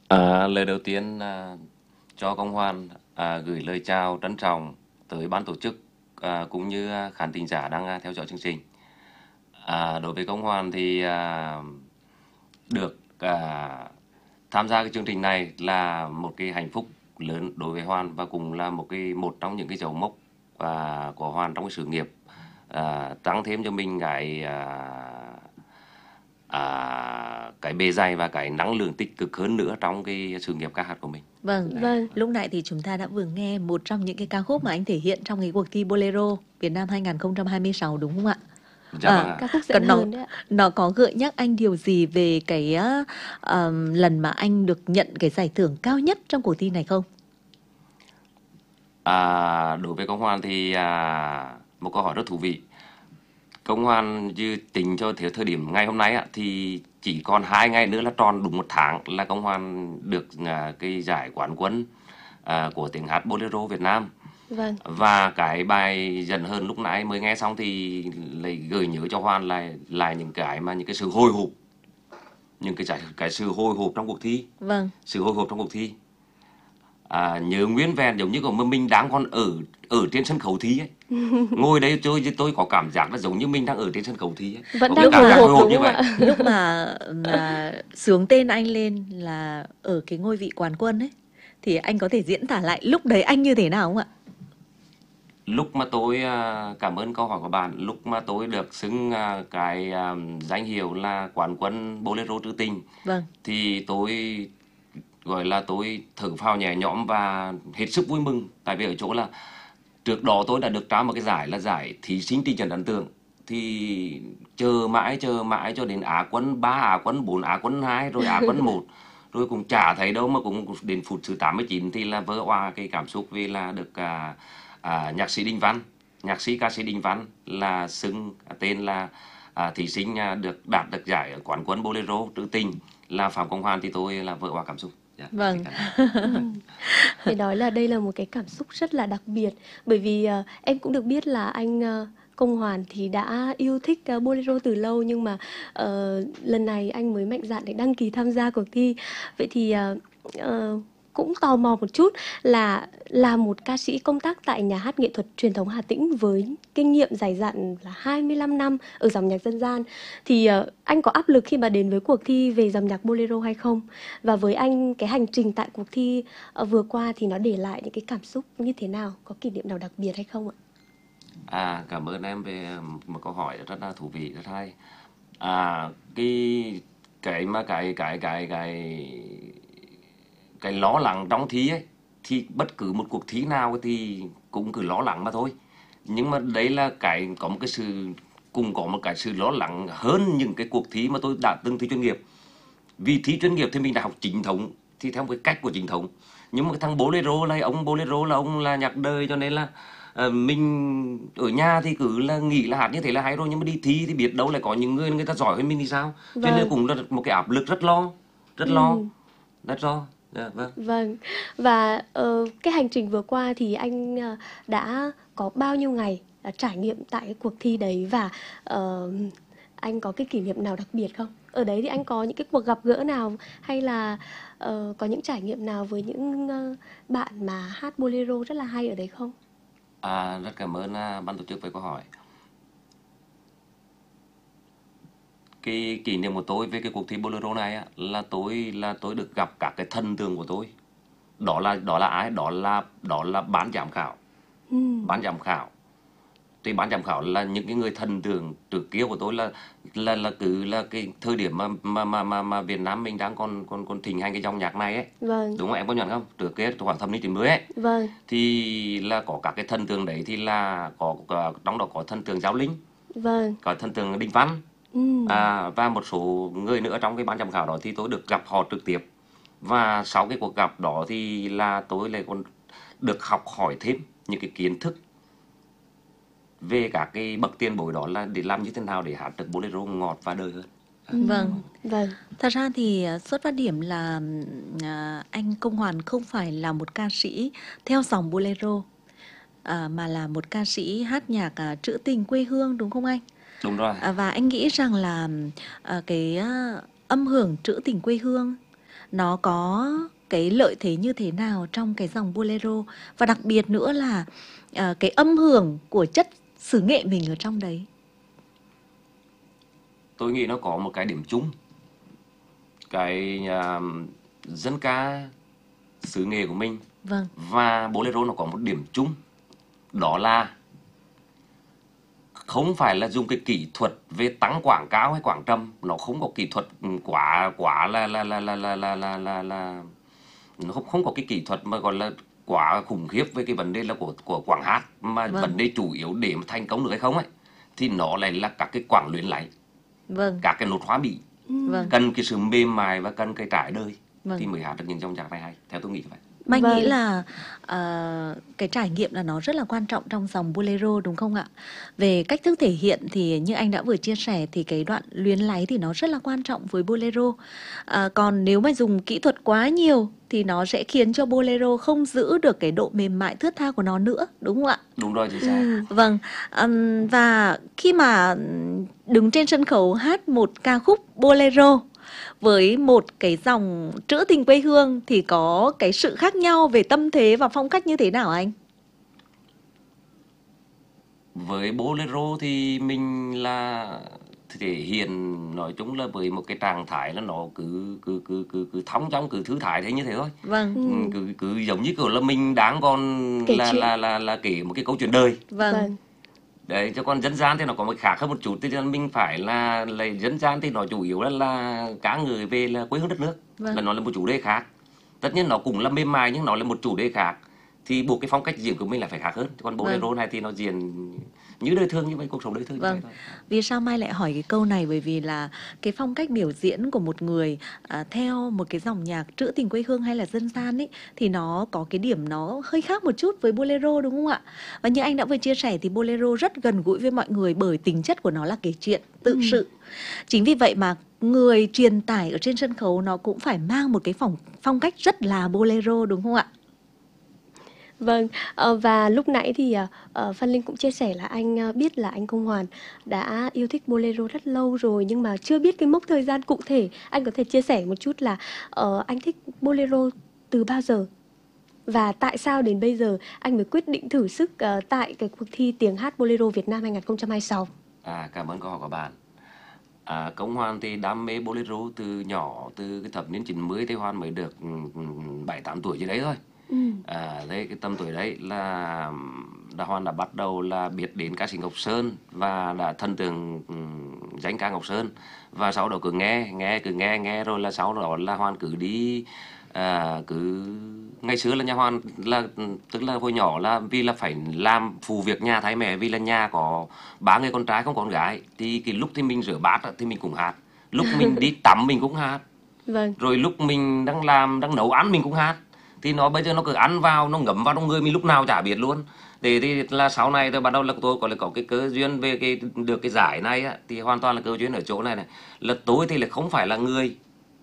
Lời đầu tiên cho công Hoan gửi lời chào trân trọng tới ban tổ chức cũng như khán thính giả đang theo dõi chương trình. Đối với công Hoan thì được tham gia cái chương trình này là một cái hạnh phúc lớn đối với Hoan, và cũng là một trong những cái dấu mốc của Hoan trong cái sự nghiệp, tăng thêm cho mình cái bề dày và cái năng lượng tích cực hơn nữa trong cái sự nghiệp ca hát của mình. Vâng, Vâng, lúc nãy thì chúng ta đã vừa nghe một trong những cái ca khúc mà anh thể hiện trong cái cuộc thi Bolero Việt Nam 2026 đúng không ạ? Dạ vâng ạ. ca khúc Giận Còn nó Hờn đấy ạ. nó có gợi nhắc anh điều gì về cái lần mà anh được nhận cái giải thưởng cao nhất trong cuộc thi này không? Đối với công Hoan thì một câu hỏi rất thú vị. Công Hoan như tính cho thời điểm ngày hôm nay thì chỉ còn 2 ngày nữa là tròn đúng 1 tháng là công Hoan được cái giải quán quân của tiếng hát Bolero Việt Nam. Vâng, Và cái bài Giận Hờn lúc nãy mới nghe xong thì lại gợi nhớ cho Hoan lại những cái sự hồi hộp, cái sự hồi hộp trong cuộc thi, Vâng, sự hồi hộp trong cuộc thi. Nhớ nguyên vẹn giống như mà mình đang còn ở ở trên sân khấu thi ấy. Ngồi đây tôi có cảm giác là giống như mình đang ở trên sân khấu thi ấy. vẫn Có cái đang cảm hồi giác hộp hồi hộp đúng như không vậy. ạ? lúc mà sướng tên anh lên là ở cái ngôi vị quán quân ấy, thì anh có thể diễn tả lại lúc đấy anh như thế nào không ạ? Lúc mà tôi cảm ơn câu hỏi của bạn. Lúc mà tôi được xưng cái danh hiệu là quán quân Bolero trữ tình Vâng, thì tôi gọi là tôi thở phào nhẹ nhõm và hết sức vui mừng, tại vì ở chỗ là trước đó tôi đã được trao một cái giải là giải thí sinh trình trần ấn tượng, thì chờ mãi cho đến Á quân 3, Á quân 4, Á quân 2 rồi Á quân 1 rồi cũng chả thấy đâu, mà cũng đến phút thứ 89 thì là vỡ òa cái cảm xúc vì là được nhạc sĩ Đình Văn, ca sĩ Đình Văn là xưng tên là thí sinh đạt được giải quán quân Bolero trữ tình là Phạm Công Hoan, thì tôi là vỡ òa cảm xúc. Dạ, vâng. Phải nói là đây là một cái cảm xúc rất là đặc biệt, bởi vì em cũng được biết là anh Công Hoàn thì đã yêu thích Bolero từ lâu, nhưng mà lần này anh mới mạnh dạn để đăng ký tham gia cuộc thi. Vậy thì ờ, cũng tò mò một chút là một ca sĩ công tác tại nhà hát nghệ thuật truyền thống Hà Tĩnh với kinh nghiệm dày dặn là 25 năm ở dòng nhạc dân gian, thì anh có áp lực khi mà đến với cuộc thi về dòng nhạc Bolero hay không? Và với anh, cái hành trình tại cuộc thi vừa qua thì nó để lại những cái cảm xúc như thế nào? Có kỷ niệm nào đặc biệt hay không ạ? Cảm ơn em về một câu hỏi rất là thú vị, rất hay. À, cái mà cái lo lắng trong thi ấy, thì bất cứ một cuộc thi nào thì cũng cứ lo lắng mà thôi. Nhưng mà đấy là có một cái sự lo lắng hơn những cái cuộc thi mà tôi đã từng thi chuyên nghiệp. Vì thi chuyên nghiệp thì mình đã học chính thống thì theo một cái cách của chính thống, nhưng mà cái thằng Bolero là ông là nhạc đời, cho nên là mình ở nhà thì cứ là nghĩ là hát như thế là hay rồi, nhưng mà đi thi thì biết đâu lại có những người ta giỏi hơn mình thì sao, cho nên Vâng. cũng là một cái áp lực rất lo Ừ. rất lo. Dạ, vâng. Vâng. Và cái hành trình vừa qua thì anh đã có bao nhiêu ngày trải nghiệm tại cái cuộc thi đấy, và anh có cái kỷ niệm nào đặc biệt không? Ở đấy thì anh có những cái cuộc gặp gỡ nào, hay là có những trải nghiệm nào với những bạn mà hát bolero rất là hay ở đấy không? Rất cảm ơn ban tổ chức về câu hỏi. Cái kỷ niệm của tôi về cái cuộc thi Bolero này là tôi được gặp các cái thần tượng của tôi. Đó là ai? Đó là ban giám khảo. Ừ. Ban giám khảo thì ban giám khảo là những cái người thần tượng trước kia của tôi, là cứ là cái thời điểm mà Việt Nam mình đang còn thịnh hành cái dòng nhạc này ấy. Vâng. Đúng không, em có nhận không? Trước kia khoảng thập niên 90 ấy, Vâng. thì là có các cái thần tượng đấy, thì là trong đó có thần tượng Giao Linh, Vâng. có thần tượng Đinh Văn, Ừ. và một số người nữa trong cái ban giám khảo đó, thì tôi được gặp họ trực tiếp. Và sau cái cuộc gặp đó thì là tôi lại còn được học hỏi thêm những cái kiến thức về các cái bậc tiền bối, đó là để làm như thế nào để hát được bolero ngọt và đời hơn. Vâng. Vâng. Thật ra thì xuất phát điểm là anh Công Hoàn không phải là một ca sĩ theo dòng bolero, mà là một ca sĩ hát nhạc trữ tình quê hương đúng không anh? Đúng rồi. Và anh nghĩ rằng là cái âm hưởng trữ tình quê hương nó có cái lợi thế như thế nào trong cái dòng bolero, và đặc biệt nữa là cái âm hưởng của chất xứ nghệ mình ở trong đấy. Tôi nghĩ nó có một cái điểm chung. Cái dân ca xứ nghệ của mình Vâng, và bolero nó có một điểm chung, đó là không phải là dùng cái kỹ thuật về tăng quảng cao hay quảng trầm, nó không có kỹ thuật quá quá là nó không có cái kỹ thuật mà gọi là quá khủng khiếp với cái vấn đề là của quảng hát, mà vâng, vấn đề chủ yếu để mà thành công được hay không ấy thì nó lại là các cái quảng luyện láy, vâng, các cái nốt hóa bị, vâng, cần cái sự mềm mại và cần cái trải đời thì vâng. mới hát được những dòng nhạc này hay, theo tôi nghĩ như vậy. Mai nghĩ Vâng. là cái trải nghiệm là nó rất là quan trọng trong dòng bolero đúng không ạ? Về cách thức thể hiện thì như anh đã vừa chia sẻ thì cái đoạn luyến láy thì nó rất là quan trọng với bolero. Còn nếu mà dùng kỹ thuật quá nhiều thì nó sẽ khiến cho bolero không giữ được cái độ mềm mại thướt tha của nó nữa, đúng không ạ? Đúng rồi, chính xác. Vâng, và khi mà đứng trên sân khấu hát một ca khúc bolero với một cái dòng trữ tình quê hương thì có cái sự khác nhau về tâm thế và phong cách như thế nào anh? Với bolero thì mình là thể hiện nói chung là với một cái trạng thái là nó cứ thong dong, cứ thư thái thế như thế thôi. Vâng, Cứ giống như kiểu là mình đang còn Kể là chuyện. kể một cái câu chuyện đời. vâng, Vâng. Đấy, cho còn dân gian thì nó có một khác hơn một chút, thì mình phải là dân gian thì nó chủ yếu là cá người về là quê hương đất nước, Vâng. là nó là một chủ đề khác. Tất nhiên nó cũng là mềm mại nhưng nó là một chủ đề khác, thì buộc cái phong cách diễn của mình là phải khác hơn. Còn bolero này thì nó diễn như đời thường như vậy, cuộc sống đời thường như Vâng. vậy thôi. Vì sao Mai lại hỏi cái câu này? Bởi vì là cái phong cách biểu diễn của một người theo một cái dòng nhạc trữ tình quê hương hay là dân gian ấy thì nó có cái điểm nó hơi khác một chút với bolero đúng không ạ? Và như anh đã vừa chia sẻ thì bolero rất gần gũi với mọi người bởi tính chất của nó là kể chuyện, tự sự. Chính vì vậy mà người truyền tải ở trên sân khấu nó cũng phải mang một cái phong cách rất là bolero đúng không ạ? Vâng, và lúc nãy thì Phan Linh cũng chia sẻ là anh biết là anh Công Hoàn đã yêu thích bolero rất lâu rồi nhưng mà chưa biết cái mốc thời gian cụ thể. Anh có thể chia sẻ một chút là anh thích bolero từ bao giờ? Và tại sao đến bây giờ anh mới quyết định thử sức tại cái cuộc thi tiếng hát bolero Việt Nam 2026? Cảm ơn câu hỏi của bạn. Công Hoàn thì đam mê bolero từ nhỏ, từ cái thập niên 90 thì Hoàn mới được 7-8 tuổi gì đấy thôi. Đấy, cái tầm tuổi đấy là Hoàn đã bắt đầu là biết đến ca sĩ Ngọc Sơn và đã thần tượng danh ca Ngọc Sơn, và sau đó cứ nghe rồi là sau đó là Hoàn cứ đi cứ ngày xưa là nhà Hoàn là tức là hồi nhỏ là vì là phải làm phụ việc nhà thay mẹ, vì là nhà có 3 người con trai không có con gái, thì cái lúc thì mình rửa bát thì mình cũng hát, lúc mình đi tắm mình cũng hát, Vâng. rồi lúc mình đang nấu ăn mình cũng hát, thì nó bây giờ nó cứ ăn vào, nó ngấm vào trong người mình lúc nào chả biết luôn. Để thì là sau này tôi bắt đầu là tôi có cái cơ duyên về cái được cái giải này á, thì hoàn toàn là cơ duyên ở chỗ này là tôi thì là không phải là người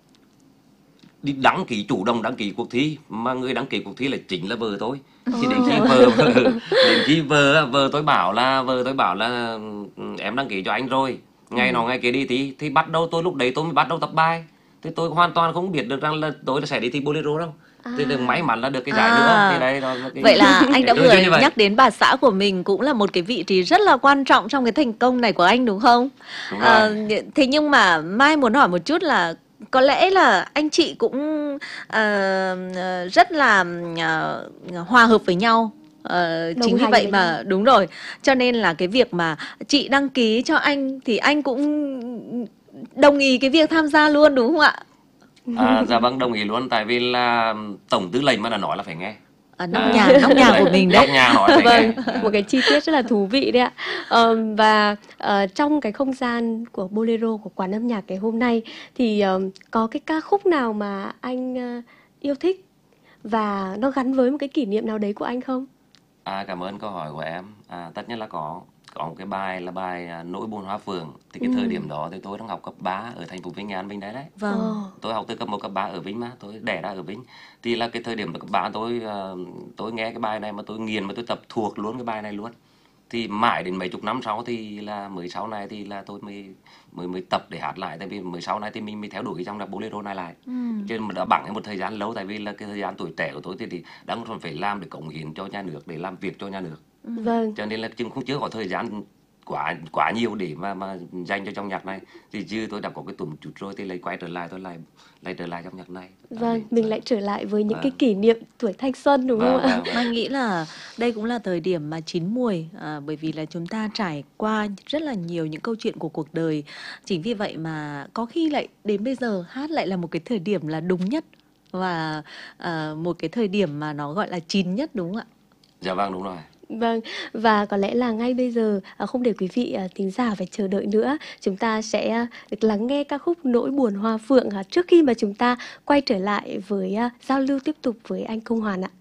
đi đăng ký, chủ động đăng ký cuộc thi, mà người đăng ký cuộc thi là chính là vợ tôi. Thì đến khi vợ tôi bảo là em đăng ký cho anh rồi, ngày nọ ngày kia đi thì bắt đầu lúc đấy tôi mới bắt đầu tập bài, thì tôi hoàn toàn không biết được rằng là tôi sẽ đi thi bolero đâu. Thì được may mắn là được cái giải nữa. Thì đây đó, Vậy là anh đã cơ vừa duyên như vậy. nhắc đến bà xã của mình cũng là một cái vị trí rất là quan trọng trong cái thành công này của anh đúng không? Đúng rồi. Thế nhưng mà Mai muốn hỏi một chút là có lẽ là anh chị cũng rất là hòa hợp với nhau. Chính vì hành vậy với mà nhau. đúng rồi, cho nên là cái việc mà chị đăng ký cho anh thì anh cũng đồng ý cái việc tham gia luôn đúng không ạ? Dạ vâng, đồng ý luôn, tại vì là tổng tư lệnh mà đã nói là phải nghe. Nóc nhà của mình đấy. Nóc nhà nói phải Vâng, nghe. một cái chi tiết rất là thú vị đấy ạ. Và trong cái không gian của bolero của quán âm nhạc ngày hôm nay thì có cái ca khúc nào mà anh yêu thích và nó gắn với một cái kỷ niệm nào đấy của anh không? Cảm ơn câu hỏi của em. Tất nhiên là có một cái bài là bài Nỗi buồn hoa phượng. Thì cái thời điểm đó thì tôi đang học cấp 3 ở thành phố Vinh, Nghệ An, Vinh đấy. Vâng. Tôi học từ cấp 1 cấp 3 ở Vinh mà, tôi đẻ ra ở Vinh. Thì là cái thời điểm cấp 3 tôi nghe cái bài này mà tôi nghiền, mà tôi tập thuộc luôn cái bài này luôn. Thì mãi đến mấy chục năm sau thì là mới sau này thì là tôi mới mới tập để hát lại, tại vì mới sau này thì mình mới theo đuổi cái dòng nhạc bolero này lại. Chứ mà đã bẵng một thời gian lâu, tại vì là cái thời gian tuổi trẻ của tôi thì đang còn phải làm để cống hiến cho nhà nước, để làm việc cho nhà nước, Vâng. cho nên là chứ không chưa có thời gian quá nhiều để mà dành cho trong nhạc này. Thì chứ tôi đã có cái tuổi một chút rồi thì lại quay trở lại, tôi lại trở lại trong nhạc này. Vâng, mình lại trở lại với những cái Vâng. kỷ niệm tuổi thanh xuân đúng không Vâng, ạ? vâng, vâng. Mai nghĩ là đây cũng là thời điểm mà chín muồi, bởi vì là chúng ta trải qua rất là nhiều những câu chuyện của cuộc đời. Chính vì vậy mà có khi lại đến bây giờ hát lại là một cái thời điểm là đúng nhất và một cái thời điểm mà nó gọi là chín nhất, đúng không ạ? Dạ vâng, đúng rồi. Vâng, và có lẽ là ngay bây giờ không để quý vị thính giả phải chờ đợi nữa, chúng ta sẽ được lắng nghe ca khúc Nỗi buồn hoa phượng trước khi mà chúng ta quay trở lại với giao lưu tiếp tục với anh Công Hoàn ạ.